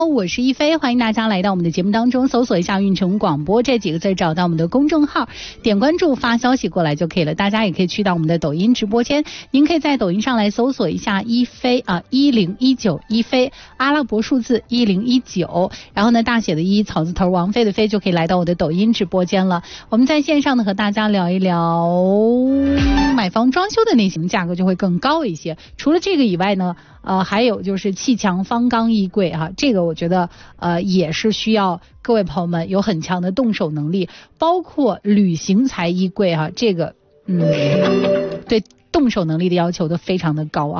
我是一飞，欢迎大家来到我们的节目当中，搜索一下运城广播这几个字，找到我们的公众号，点关注发消息过来就可以了。大家也可以去到我们的抖音直播间，您可以在抖音上来搜索一下一飞1019一飞，阿拉伯数字1019，然后呢大写的一，草字头王菲的菲，就可以来到我的抖音直播间了。我们在线上呢和大家聊一聊买房装修的那些价格就会更高一些。除了这个以外呢还有就是砌墙方刚衣柜这个我觉得也是需要各位朋友们有很强的动手能力，包括旅行材衣柜这个对动手能力的要求都非常的高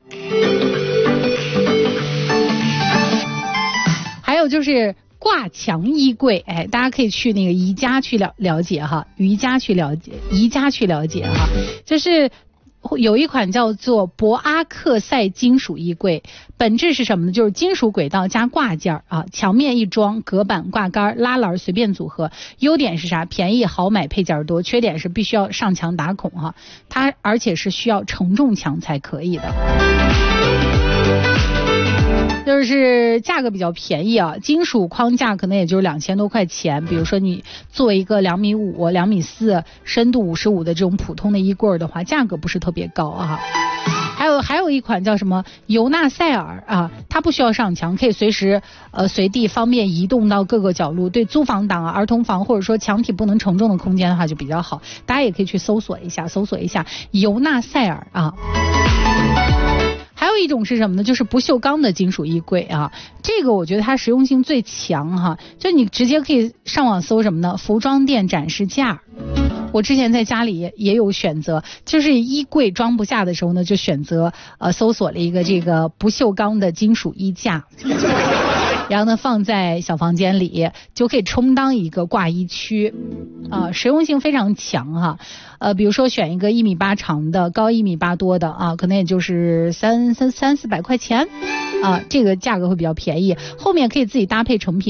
还有就是挂墙衣柜，大家可以去那个宜家去了解宜家去了解就是有一款叫做博阿克赛金属衣柜，本质是什么呢？就是金属轨道加挂件墙面一装，隔板、挂杆、拉篮随便组合。优点是啥？便宜好买，配件多。缺点是必须要上墙打孔它而且是需要承重墙才可以的。就是价格比较便宜金属框架可能也就是2000多块钱。比如说你做一个2.5米、2.4米深度55的这种普通的衣柜的话，价格不是特别高还有一款叫什么尤纳塞尔它不需要上墙，可以随时随地方便移动到各个角落，对租房党儿童房或者说墙体不能承重的空间的话就比较好。大家也可以去搜索一下尤纳塞尔还有一种是什么呢？就是不锈钢的金属衣柜这个我觉得它实用性最强就你直接可以上网搜什么呢？服装店展示架。我之前在家里也有选择，就是衣柜装不下的时候呢，就选择搜索了一个这个不锈钢的金属衣架然后呢放在小房间里，就可以充当一个挂衣区实用性非常强比如说选一个1.8米长的，高1.8米多的可能也就是300-400块钱这个价格会比较便宜，后面可以自己搭配成品